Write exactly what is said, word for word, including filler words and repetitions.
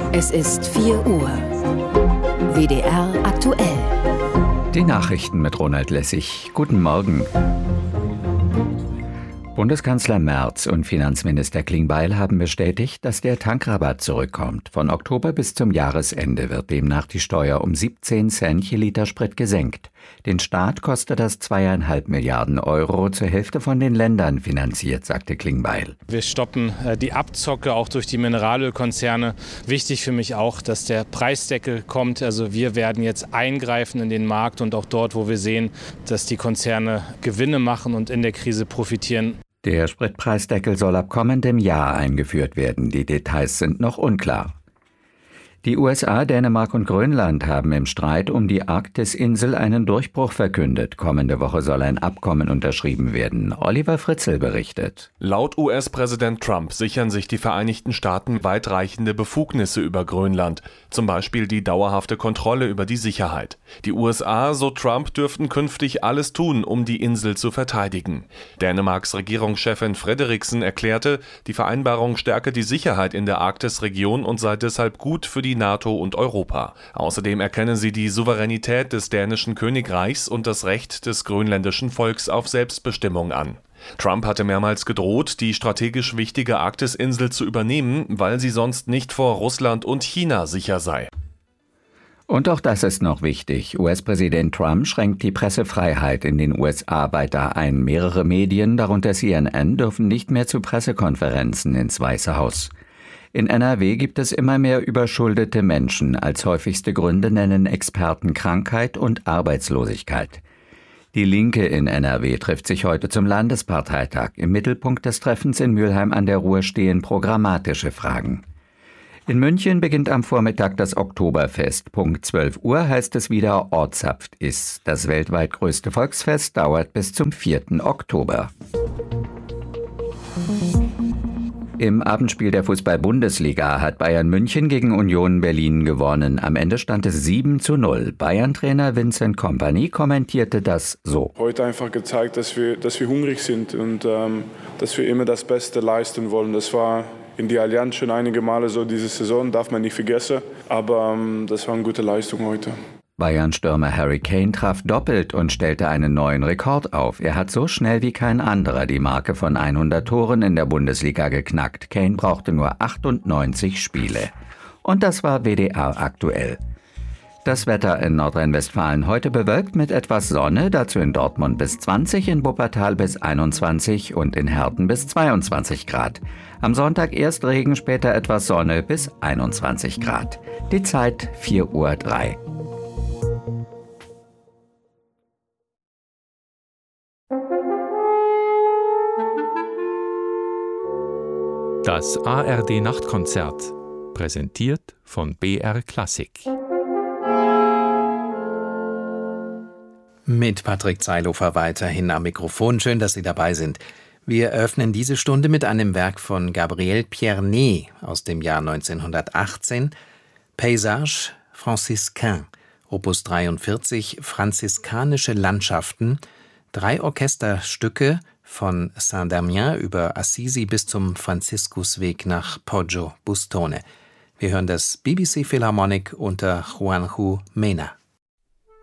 Es ist vier Uhr. W D R aktuell. Die Nachrichten mit Ronald Lessig. Guten Morgen. Bundeskanzler Merz und Finanzminister Klingbeil haben bestätigt, dass der Tankrabatt zurückkommt. Von Oktober bis zum Jahresende wird demnach die Steuer um siebzehn Cent je Liter Sprit gesenkt. Den Staat kostet das zweieinhalb Milliarden Euro, zur Hälfte von den Ländern finanziert, sagte Klingbeil. Wir stoppen äh, die Abzocke auch durch die Mineralölkonzerne. Wichtig für mich auch, dass der Preisdeckel kommt. Also wir werden jetzt eingreifen in den Markt und auch dort, wo wir sehen, dass die Konzerne Gewinne machen und in der Krise profitieren. Der Spritpreisdeckel soll ab kommendem Jahr eingeführt werden. Die Details sind noch unklar. Die U S A, Dänemark und Grönland haben im Streit um die Arktisinsel einen Durchbruch verkündet. Kommende Woche soll ein Abkommen unterschrieben werden. Oliver Fritzl berichtet. Laut U S-Präsident Trump sichern sich die Vereinigten Staaten weitreichende Befugnisse über Grönland, zum Beispiel die dauerhafte Kontrolle über die Sicherheit. Die U S A, so Trump, dürften künftig alles tun, um die Insel zu verteidigen. Dänemarks Regierungschefin Frederiksen erklärte, die Vereinbarung stärke die Sicherheit in der Arktisregion und sei deshalb gut für die die NATO und Europa. Außerdem erkennen sie die Souveränität des dänischen Königreichs und das Recht des grönländischen Volks auf Selbstbestimmung an. Trump hatte mehrmals gedroht, die strategisch wichtige Arktisinsel zu übernehmen, weil sie sonst nicht vor Russland und China sicher sei. Und auch das ist noch wichtig. U S-Präsident Trump schränkt die Pressefreiheit in den U S A weiter ein. Mehrere Medien, darunter C N N, dürfen nicht mehr zu Pressekonferenzen ins Weiße Haus. In N R W gibt es immer mehr überschuldete Menschen. Als häufigste Gründe nennen Experten Krankheit und Arbeitslosigkeit. Die Linke in N R W trifft sich heute zum Landesparteitag. Im Mittelpunkt des Treffens in Mülheim an der Ruhr stehen programmatische Fragen. In München beginnt am Vormittag das Oktoberfest. Punkt zwölf Uhr heißt es wieder Ortsapft ist. Das weltweit größte Volksfest dauert bis zum vierten Oktober. Im Abendspiel der Fußball-Bundesliga hat Bayern München gegen Union Berlin gewonnen. Am Ende stand es sieben zu null. Bayern-Trainer Vincent Kompany kommentierte das so. Heute einfach gezeigt, dass wir, dass wir hungrig sind und ähm, dass wir immer das Beste leisten wollen. Das war in die Allianz schon einige Male so diese Saison, darf man nicht vergessen. Aber ähm, das war eine gute Leistung heute. Bayern-Stürmer Harry Kane traf doppelt und stellte einen neuen Rekord auf. Er hat so schnell wie kein anderer die Marke von hundert Toren in der Bundesliga geknackt. Kane brauchte nur achtundneunzig Spiele. Und das war W D R aktuell. Das Wetter in Nordrhein-Westfalen heute bewölkt mit etwas Sonne, dazu in Dortmund bis zwanzig, in Wuppertal bis einundzwanzig und in Herten bis zweiundzwanzig Grad. Am Sonntag erst Regen, später etwas Sonne bis einundzwanzig Grad. Die Zeit vier Uhr drei. Das A R D-Nachtkonzert, präsentiert von B R Klassik. Mit Patrick Zeilhofer weiterhin am Mikrofon. Schön, dass Sie dabei sind. Wir eröffnen diese Stunde mit einem Werk von Gabriel Pierné aus dem Jahr neunzehnhundertachtzehn. Paysage franciscain, Opus dreiundvierzig, franziskanische Landschaften, drei Orchesterstücke von Saint-Damien über Assisi bis zum Franziskusweg nach Poggio Bustone. Wir hören das B B C Philharmonic unter Juanjo Mena.